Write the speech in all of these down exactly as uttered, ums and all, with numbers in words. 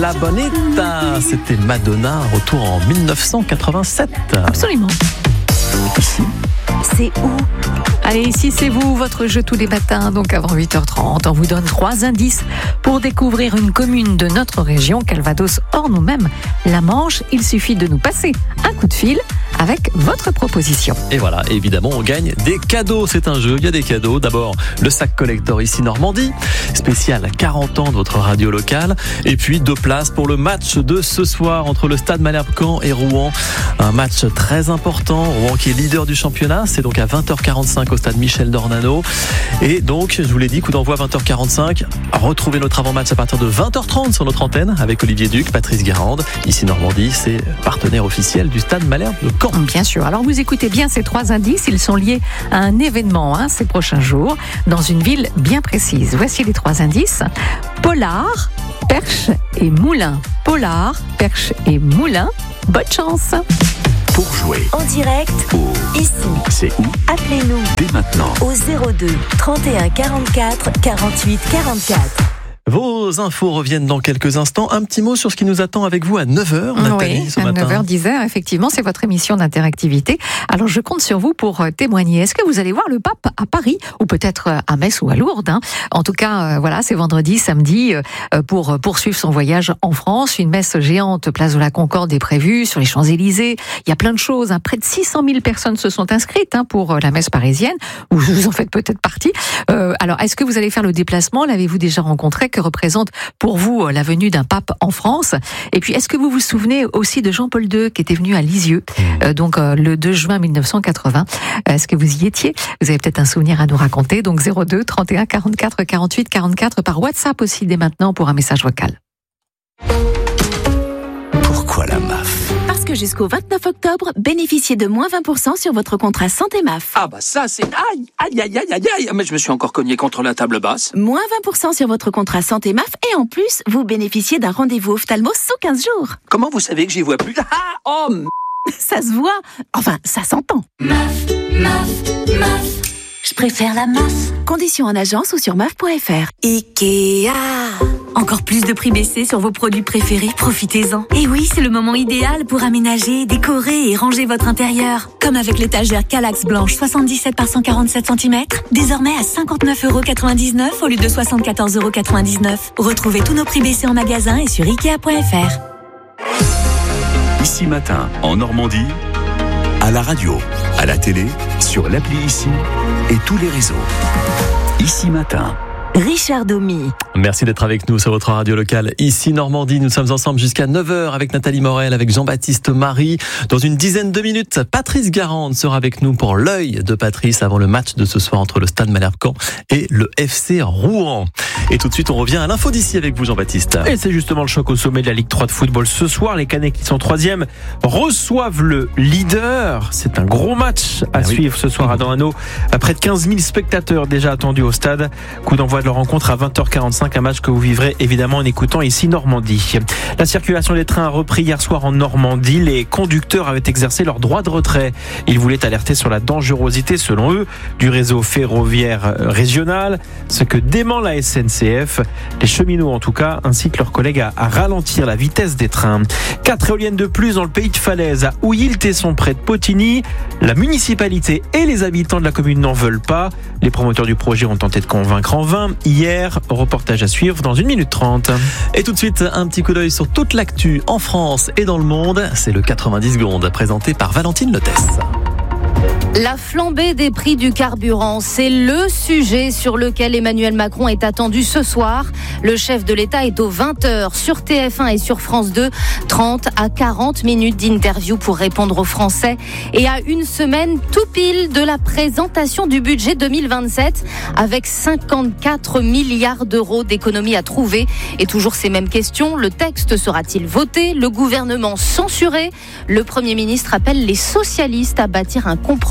La Bonita, c'était Madonna, retour en dix-neuf cent quatre-vingt-sept. Absolument. Ici, c'est où ? Allez, ici c'est vous, votre jeu tous les matins, donc avant huit heures trente. On vous donne trois indices pour découvrir une commune de notre région, Calvados, hors nous-mêmes, la Manche. Il suffit de nous passer un coup de fil avec votre proposition. Et voilà, évidemment, on gagne des cadeaux. C'est un jeu, il y a des cadeaux. D'abord, le sac collector ici Normandie, spécial quarante ans de votre radio locale. Et puis, deux places pour le match de ce soir entre le Stade Malherbe-Caen et Rouen. Un match très important. Rouen qui est leader du championnat. C'est donc à vingt heures quarante-cinq au stade Michel Dornano. Et donc, je vous l'ai dit, coup d'envoi vingt heures quarante-cinq. Retrouvez notre avant-match à partir de vingt heures trente sur notre antenne avec Olivier Duc, Patrice Garande. Ici Normandie, c'est partenaire officiel du Stade Malherbe-Caen. Bien sûr. Alors vous écoutez bien ces trois indices. Ils sont liés à un événement hein, ces prochains jours dans une ville bien précise. Voici les trois indices. Pollard, Perche et Moulins. Pollard, Perche et Moulins. Bonne chance. Pour jouer En direct, au ici, C'est où appelez-nous dès maintenant. au zéro deux trente et un quarante-quatre quarante-huit quarante-quatre. Vos infos reviennent dans quelques instants. Un petit mot sur ce qui nous attend avec vous à neuf heures, Nathalie, oui, ce à matin. neuf heures dix, effectivement, c'est votre émission d'interactivité. Alors, je compte sur vous pour témoigner. Est-ce que vous allez voir le pape à Paris ou peut-être à Metz ou à Lourdes hein. En tout cas, euh, voilà, c'est vendredi, samedi, euh, pour poursuivre son voyage en France. Une messe géante, place de la Concorde est prévue sur les Champs-Élysées. Il y a plein de choses. Hein. Près de six cent mille personnes se sont inscrites hein, pour la messe parisienne. Ou vous en faites peut-être partie. Euh, alors, est-ce que vous allez faire le déplacement ? L'avez-vous déjà rencontré ? Que représente pour vous la venue d'un pape en France? Et puis, est-ce que vous vous souvenez aussi de Jean-Paul deux qui était venu à Lisieux, euh, donc euh, le deux juin mille neuf cent quatre-vingts? Est-ce que vous y étiez? Vous avez peut-être un souvenir à nous raconter. Donc zéro deux trente et un quarante-quatre quarante-huit quarante-quatre par WhatsApp aussi dès maintenant pour un message vocal. Pourquoi la M A F ? Parce que jusqu'au vingt-neuf octobre, bénéficiez de moins vingt pour cent sur votre contrat Santé M A F. Ah bah ça c'est... Aïe, aïe, aïe, aïe, aïe, aïe. Mais je me suis encore cogné contre la table basse. Moins vingt pour cent sur votre contrat Santé M A F et en plus, vous bénéficiez d'un rendez-vous ophtalmo sous quinze jours. Comment vous savez que j'y vois plus? Ah, oh, m... Ça se voit. Enfin, ça s'entend. M A F, M A F, M A F. Je préfère la M A F. Conditions en agence ou sur M A F point F R. Ikea. Encore plus de prix baissés sur vos produits préférés, profitez-en. Et oui, c'est le moment idéal pour aménager, décorer et ranger votre intérieur. Comme avec l'étagère Kallax blanche soixante-dix-sept par cent quarante-sept centimètres, désormais à cinquante-neuf euros quatre-vingt-dix-neuf au lieu de soixante-quatorze euros quatre-vingt-dix-neuf. Retrouvez tous nos prix baissés en magasin et sur Ikea point F R. Ici Matin, en Normandie, à la radio, à la télé, sur l'appli Ici et tous les réseaux. Ici Matin. Richard Domy. Merci d'être avec nous sur votre radio locale. Ici Normandie, nous sommes ensemble jusqu'à neuf heures avec Nathalie Morel, avec Jean-Baptiste Marie. Dans une dizaine de minutes, Patrice Garande sera avec nous pour l'œil de Patrice avant le match de ce soir entre le Stade Malherbe-Caen et le F C Rouen. Et tout de suite, on revient à l'info d'ici avec vous, Jean-Baptiste. Et c'est justement le choc au sommet de la Ligue trois de football ce soir. Les Canets qui sont troisième reçoivent le leader. C'est un gros match à ah suivre oui. ce soir à Dornano. Près de quinze mille spectateurs déjà attendus au stade. Coup d'envoi de leur rencontre à vingt heures quarante-cinq, un match que vous vivrez évidemment en écoutant Ici Normandie. La circulation des trains a repris hier soir en Normandie. Les conducteurs avaient exercé leur droit de retrait. Ils voulaient alerter sur la dangerosité, selon eux, du réseau ferroviaire régional, ce que dément la S N C F. Les cheminots, en tout cas, incitent leurs collègues à, à ralentir la vitesse des trains. Quatre éoliennes de plus dans le pays de Falaise, à Houilly-le-Tesson, près de Potigny. La municipalité et les habitants de la commune n'en veulent pas. Les promoteurs du projet ont tenté de convaincre en vain. Hier, reportage à suivre dans une minute trente. Et tout de suite, un petit coup d'œil sur toute l'actu en France et dans le monde. C'est le quatre-vingt-dix secondes présenté par Valentine Lotès. La flambée des prix du carburant, c'est le sujet sur lequel Emmanuel Macron est attendu ce soir. Le chef de l'État est aux vingt heures sur T F un et sur France deux. trente à quarante minutes d'interview pour répondre aux Français. Et à une semaine tout pile de la présentation du budget deux mille vingt-sept avec cinquante-quatre milliards d'euros d'économies à trouver. Et toujours ces mêmes questions, le texte sera-t-il voté? Le gouvernement censuré? Le Premier ministre appelle les socialistes à bâtir un compromis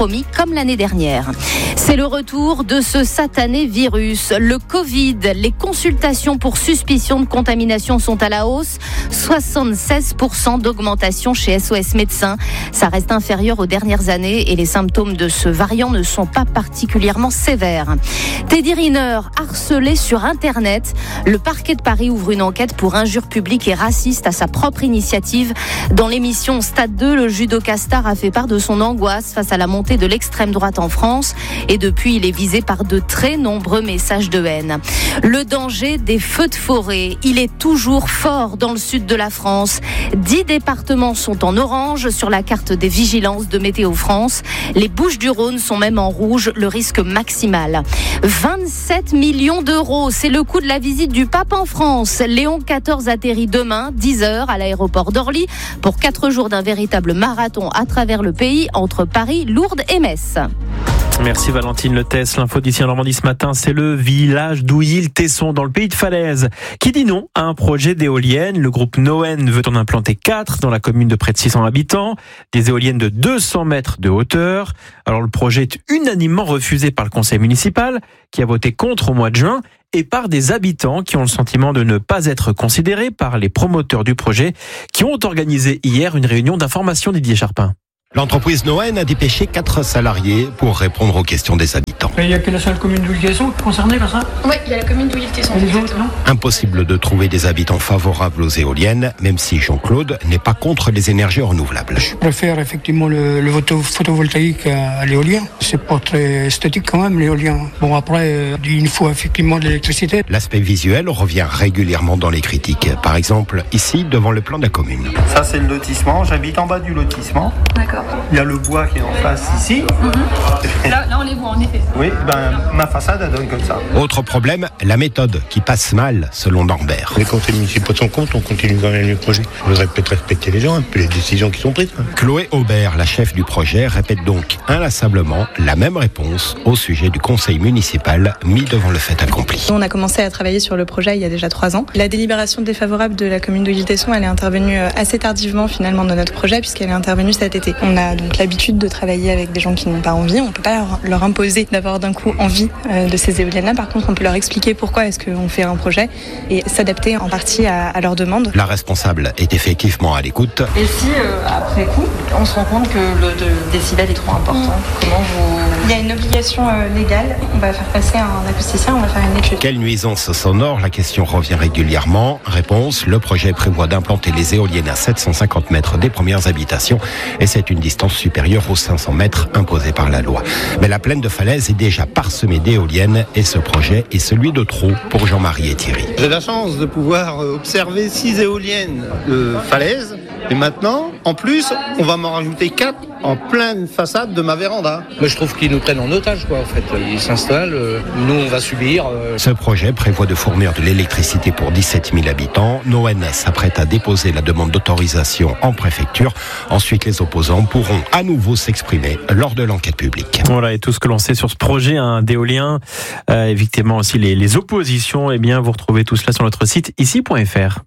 promis comme l'année dernière. C'est le retour de ce satané virus, le Covid. Les consultations pour suspicion de contamination sont à la hausse. soixante-seize pour cent d'augmentation chez S O S Médecins. Ça reste inférieur aux dernières années et les symptômes de ce variant ne sont pas particulièrement sévères. Teddy Riner, harcelé sur Internet. Le parquet de Paris ouvre une enquête pour injures publiques et racistes à sa propre initiative. Dans l'émission Stade deux, le judoka star a fait part de son angoisse face à la montée de l'extrême droite en France. Et depuis, il est visé par de très nombreux messages de haine. Le danger des feux de forêt, il est toujours fort dans le sud de la France. Dix départements sont en orange sur la carte des vigilances de Météo France. Les Bouches-du-Rhône sont même en rouge, le risque maximal. vingt-sept millions d'euros, c'est le coût de la visite du pape en France. Léon quatorze atterrit demain, dix heures, à l'aéroport d'Orly, pour quatre jours d'un véritable marathon à travers le pays, entre Paris, Lourdes et Metz. Merci Valentine Le Tess. L'info d'ici en Normandie ce matin, c'est le village d'Ouilly-le-Tesson dans le pays de Falaise qui dit non à un projet d'éoliennes. Le groupe Noen veut en implanter quatre dans la commune de près de six cents habitants. Des éoliennes de deux cents mètres de hauteur. Alors le projet est unanimement refusé par le conseil municipal qui a voté contre au mois de juin et par des habitants qui ont le sentiment de ne pas être considérés par les promoteurs du projet qui ont organisé hier une réunion d'information. Didier Charpin. L'entreprise Noen a dépêché quatre salariés pour répondre aux questions des habitants. Il n'y a que la seule commune d'Ouilly-le-Tesson concernée par ça ? Oui, il y a la commune d'Ouilly-le-Tesson. Et les autres, non ? Impossible de trouver des habitants favorables aux éoliennes, même si Jean-Claude n'est pas contre les énergies renouvelables. Je préfère effectivement le, le photo, photovoltaïque à l'éolien. C'est pas très esthétique quand même, l'éolien. Bon, après, il faut effectivement de l'électricité. L'aspect visuel revient régulièrement dans les critiques. Par exemple, ici, devant le plan de la commune. Ça, c'est le lotissement. J'habite en bas du lotissement. D'accord. Il y a le bois qui est en face ici. Mmh. Là, là, on les voit en effet. Oui, ben, ma façade, elle donne comme ça. Autre problème, la méthode qui passe mal, selon Norbert. Les conseils municipaux sont contre, on continue quand même le projet. Il faudrait peut-être respecter les gens, un peu les décisions qui sont prises. Chloé Aubert, la chef du projet, répète donc inlassablement la même réponse au sujet du conseil municipal mis devant le fait accompli. On a commencé à travailler sur le projet il y a déjà trois ans. La délibération défavorable de la commune d'Ouilly-le-Tesson, elle est intervenue assez tardivement finalement dans notre projet puisqu'elle est intervenue cet été. On a donc l'habitude de travailler avec des gens qui n'ont pas envie. On ne peut pas leur, leur imposer d'avoir d'un coup envie euh, de ces éoliennes-là. Par contre, on peut leur expliquer pourquoi est-ce qu'on fait un projet et s'adapter en partie à, à leurs demandes. La responsable est effectivement à l'écoute. Et si, euh, après coup, on se rend compte que le de, décibel est trop important, mmh. comment vous... Il y a une obligation euh, légale. On va faire passer un acousticien, on va faire une étude. Quelle nuisance sonore ? La question revient régulièrement. Réponse, le projet prévoit d'implanter les éoliennes à sept cent cinquante mètres des premières habitations et c'est une distance supérieure aux cinq cents mètres imposés par la loi. Mais la plaine de Falaise est déjà parsemée d'éoliennes et ce projet est celui de trop pour Jean-Marie et Thierry. J'ai la chance de pouvoir observer six éoliennes de Falaise et maintenant, en plus, on va m'en rajouter quatre en pleine façade de ma véranda. Mais je trouve qu'ils nous prennent en otage, quoi, en fait. Ils s'installent, euh, nous on va subir. Euh... Ce projet prévoit de fournir de l'électricité pour dix-sept mille habitants. Noen s'apprête à déposer la demande d'autorisation en préfecture. Ensuite, les opposants pourront à nouveau s'exprimer lors de l'enquête publique. Voilà, et tout ce que l'on sait sur ce projet hein, d'éolien, euh, évidemment aussi les, les oppositions, eh bien, vous retrouvez tout cela sur notre site ici point f r.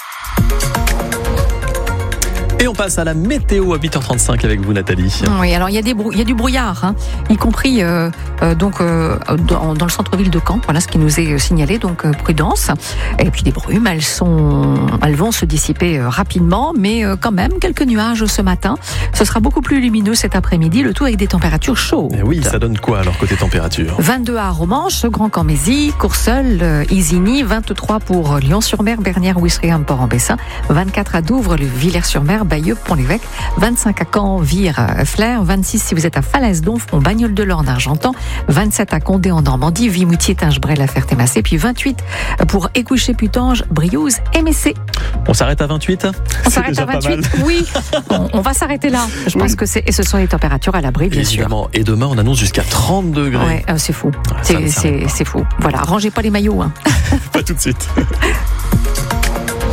Et on passe à la météo à huit heures trente-cinq avec vous, Nathalie. Oui, alors il y a des brou- il y a du brouillard, hein, y compris euh, euh, donc euh, dans, dans le centre-ville de Caen. Voilà ce qui nous est signalé. Donc euh, prudence. Et puis des brumes, elles sont, elles vont se dissiper euh, rapidement, mais euh, quand même quelques nuages ce matin. Ce sera beaucoup plus lumineux cet après-midi. Le tout avec des températures chaudes. Et oui, ça donne quoi alors côté température ? vingt-deux à Romanche, Grand-Cammézy, Courseulles, euh, Isigny, vingt-trois pour Lyon-sur-Mer, Bernières, Ouistreham, Port-en-Bessin, vingt-quatre à Douvres, Villers-sur-Mer, Bayeux, Pont-l'Évêque, vingt-cinq à Caen, Vire, Flers, vingt-six si vous êtes à Falaise, Donfront, Bagnoles de l'Orne, Argentan, vingt-sept à Condé en Normandie, Vimoutier, Tingebrey, La Ferté-Massé, puis vingt-huit pour Écouché, Putange, Briouze et Messé. On s'arrête à vingt-huit ? On s'arrête à vingt-huit, oui. On, on va s'arrêter là. Je oui. pense que c'est, et ce sont les températures à l'abri, bien Évidemment. sûr. Et demain, on annonce jusqu'à trente degrés. Ouais, euh, c'est fou. Ouais, c'est, c'est, c'est fou. Voilà, rangez pas les maillots. Hein. Pas tout de suite.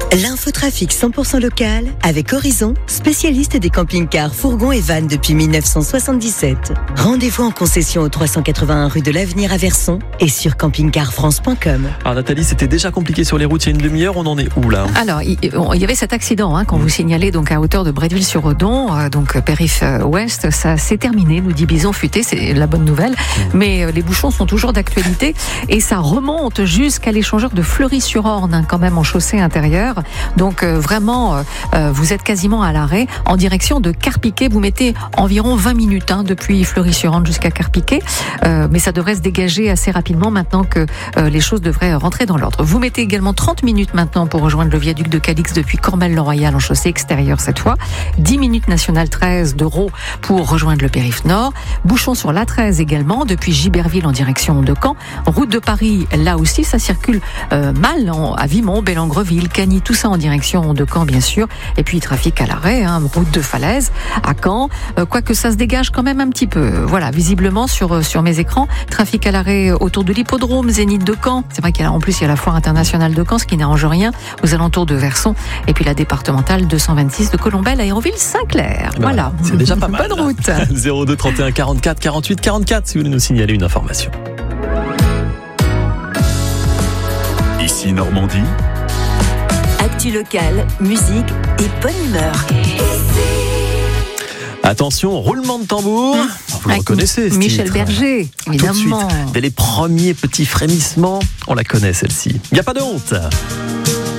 L'infotrafic cent pour cent local avec Horizon, spécialiste des camping-cars, fourgons et vannes depuis mille neuf cent soixante-dix-sept. Rendez-vous en concession au trois cent quatre-vingt-un rue de l'Avenir à Verson et sur camping car france point com. Alors Nathalie, c'était déjà compliqué sur les routes il y a une demi-heure, on en est où là ? Alors, il y avait cet accident hein, qu'on vous signalait donc à hauteur de Bretteville-sur-Odon, euh, donc périph' ouest, ça s'est terminé, nous dit Bison Futé, c'est la bonne nouvelle, mais euh, les bouchons sont toujours d'actualité et ça remonte jusqu'à l'échangeur de Fleury-sur-Orne, hein, quand même en chaussée intérieure. Donc euh, vraiment, euh, vous êtes quasiment à l'arrêt en direction de Carpiquet. Vous mettez environ vingt minutes hein, depuis Fleury-sur-Orne jusqu'à Carpiquet, euh, mais ça devrait se dégager assez rapidement maintenant que euh, les choses devraient rentrer dans l'ordre. Vous mettez également trente minutes maintenant pour rejoindre le viaduc de Cadix depuis Cormel-le-Royal en chaussée extérieure cette fois. dix minutes nationale treize d'Euro pour rejoindre le périph' nord. Bouchon sur l'A treize également depuis Giberville en direction de Caen. Route de Paris, là aussi ça circule euh, mal en, à Vimont, Bellangreville, Cagny, tout ça en direction de Caen bien sûr, et puis trafic à l'arrêt, hein, route de Falaise à Caen, euh, quoique ça se dégage quand même un petit peu, voilà, visiblement sur, sur mes écrans, trafic à l'arrêt autour de l'hippodrome Zénith de Caen, c'est vrai qu'en plus il y a la foire internationale de Caen, ce qui n'arrange rien, aux alentours de Verson, et puis la départementale deux cent vingt-six de Colombelle, Aéroville-Saint-Clair, ben voilà. C'est déjà pas mal. Bonne route. zéro deux trente et un quarante-quatre quarante-huit quarante-quatre si vous voulez nous signaler une information. Ici Normandie. Actu locale, musique et bonne humeur. Attention, roulement de tambour. Vous le reconnaissez, ce Michel titre. Berger, évidemment. Tout de suite, dès les premiers petits frémissements, on la connaît celle-ci. Il n'y a pas de honte.